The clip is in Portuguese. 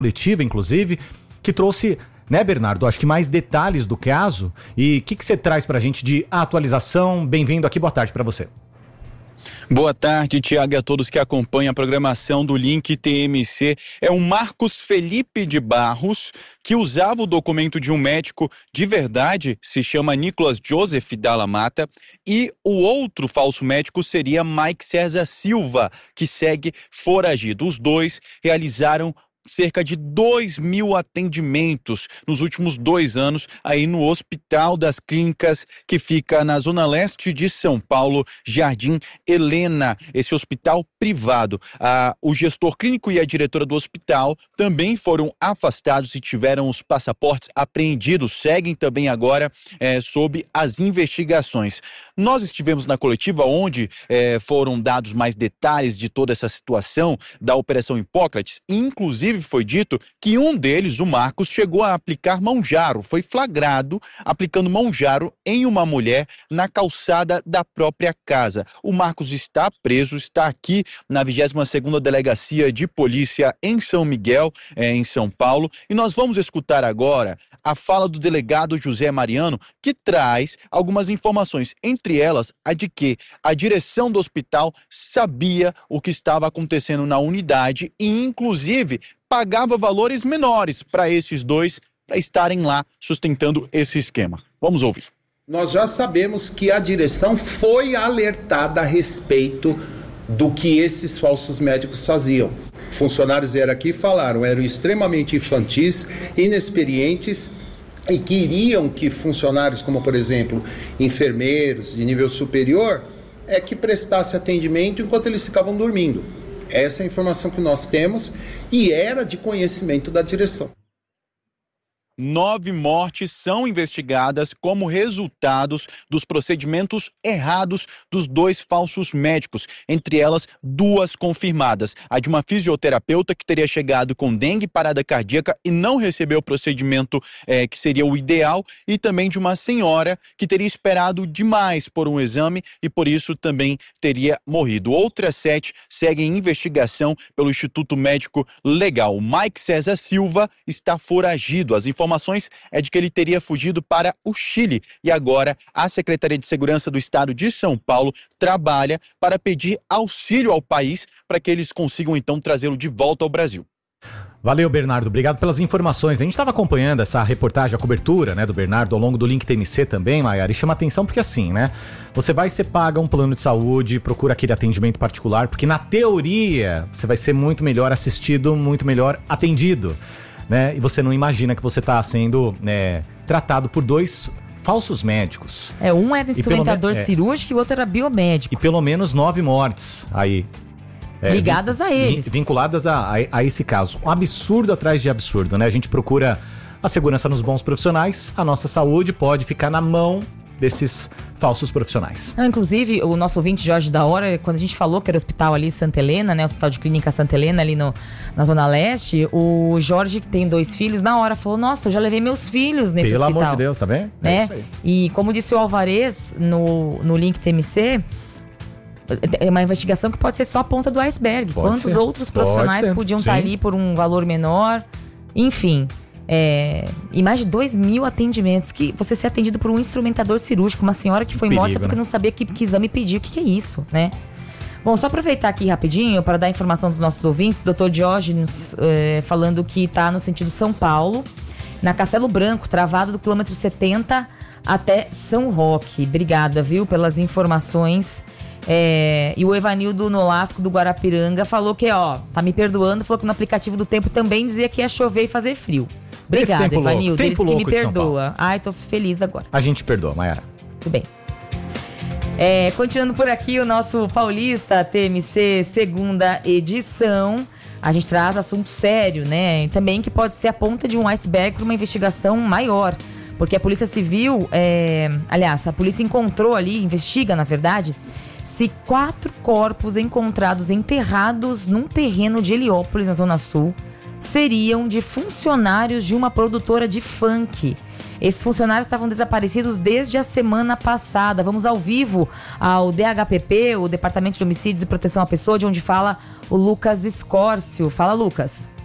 coletiva, inclusive, que trouxe, né, Bernardo, acho que mais detalhes do caso. E o que você traz pra gente de atualização? Bem-vindo aqui, boa tarde pra você. Boa tarde, Tiago, e a todos que acompanham a programação do Link TMC. É o Marcos Felipe de Barros, que usava o documento de um médico de verdade, se chama Nicolas Joseph Dalla Mata, e o outro falso médico seria Mike César Silva, que segue foragido. Os dois realizaram cerca de 2.000 atendimentos nos últimos 2 anos aí no Hospital das Clínicas, que fica na zona leste de São Paulo, Jardim Helena, esse hospital privado. O gestor clínico e a diretora do hospital também foram afastados e tiveram os passaportes apreendidos, seguem também agora sob as investigações. Nós estivemos na coletiva onde foram dados mais detalhes de toda essa situação da Operação Hipócrates, e inclusive foi dito que um deles, o Marcos, chegou a aplicar mão-jaro, foi flagrado aplicando mão-jaro em uma mulher na calçada da própria casa. O Marcos está preso, está aqui na 22ª Delegacia de Polícia em São Miguel, em São Paulo, e nós vamos escutar agora a fala do delegado José Mariano, que traz algumas informações, entre elas a de que a direção do hospital sabia o que estava acontecendo na unidade e, inclusive, pagava valores menores para esses dois para estarem lá sustentando esse esquema. Vamos ouvir. Nós já sabemos que a direção foi alertada a respeito do que esses falsos médicos faziam. Funcionários vieram aqui e falaram, eram extremamente infantis, inexperientes e queriam que funcionários como, por exemplo, enfermeiros de nível superior, que prestasse atendimento enquanto eles ficavam dormindo. Essa é a informação que nós temos e era de conhecimento da direção. 9 mortes são investigadas como resultados dos procedimentos errados dos 2 falsos médicos, entre elas 2 confirmadas. A de uma fisioterapeuta que teria chegado com dengue, parada cardíaca e não recebeu o procedimento que seria o ideal, e também de uma senhora que teria esperado demais por um exame e por isso também teria morrido. Outras 7 seguem em investigação pelo Instituto Médico Legal. Mike César Silva está foragido. As informações é de que ele teria fugido para o Chile e agora a Secretaria de Segurança do Estado de São Paulo trabalha para pedir auxílio ao país para que eles consigam então trazê-lo de volta ao Brasil. Valeu, Bernardo. Obrigado pelas informações. A gente estava acompanhando essa reportagem, a cobertura, né, do Bernardo ao longo do Link TMC também, Maiara, e chama atenção porque assim, né, você paga um plano de saúde, procura aquele atendimento particular, porque na teoria você vai ser muito melhor assistido, muito melhor atendido, né, e você não imagina que você está sendo tratado por 2 falsos médicos. Um era instrumentador cirúrgico e o outro era biomédico. E pelo menos 9 mortes aí. Ligadas a eles. Vinculadas a esse caso. Um absurdo atrás de absurdo, né? A gente procura a segurança nos bons profissionais, a nossa saúde pode ficar na mão desses falsos profissionais. Inclusive, o nosso ouvinte Jorge da Hora, quando a gente falou que era o hospital ali Santa Helena, né? Hospital de Clínica Santa Helena ali na Zona Leste, o Jorge, que tem 2 filhos, na hora falou, nossa, eu já levei meus filhos nesse Pelo hospital. Pelo amor de Deus, tá bem? Né? É isso aí. E como disse o Alvarez no Link TMC, é uma investigação que pode ser só a ponta do iceberg. Quantos outros profissionais podiam estar ali por um valor menor? Enfim, e mais de 2.000 atendimentos. Que você ser atendido por um instrumentador cirúrgico, uma senhora que foi morta porque não sabia que exame pedir. O que é isso, né? Bom, só aproveitar aqui rapidinho para dar informação dos nossos ouvintes. O Dr. Diógenes falando que está no sentido São Paulo, na Castelo Branco, travado do quilômetro 70 até São Roque. Obrigada, viu, pelas informações. E o Evanildo Nolasco do Guarapiranga falou que, tá me perdoando, falou que no aplicativo do tempo também dizia que ia chover e fazer frio. Obrigada, Evanildo, ele que me perdoa. Ai, tô feliz agora. A gente perdoa, Maiara. Tudo bem. Continuando por aqui, o nosso Paulista TMC, segunda edição. A gente traz assunto sério, né? Também que pode ser a ponta de um iceberg para uma investigação maior. Porque a Polícia Civil, aliás, a polícia encontrou ali, investiga, na verdade, se 4 corpos encontrados enterrados num terreno de Heliópolis, na Zona Sul, seriam de funcionários de uma produtora de funk. Esses funcionários estavam desaparecidos desde a semana passada. Vamos ao vivo ao DHPP, o Departamento de Homicídios e Proteção à Pessoa, de onde fala o Lucas Escórcio. Fala, Lucas.